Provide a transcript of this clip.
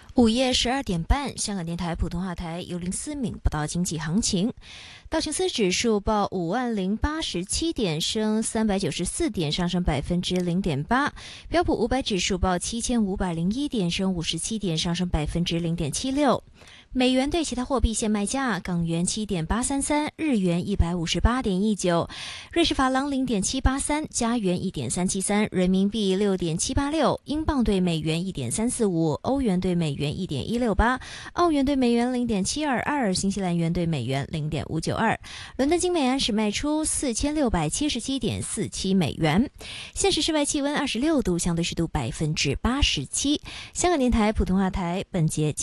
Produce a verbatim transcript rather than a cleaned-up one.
午夜十二点半，香港电台普通话台由林思敏报道经济行情。道琼斯指数报五万零八十七点，升三百九十四点，上升百分之零点八。标普五百指数报七千五百零一点，升五十七点，上升百分之零点七六。美元对其他货币现卖价：港元七点八三三，日元一百五十八点一九，瑞士法郎零点七八三，加元一点三七三，人民币六点七八六，英镑对美元一点三四五，欧元对美元一点一六八，澳元对美元零点七二二，新西兰元对美元零点五九二。伦敦金每安士卖出四千六百七十七点四七美元。现时室外气温二十六度，相对湿度百分之八十七。香港电台普通话台本节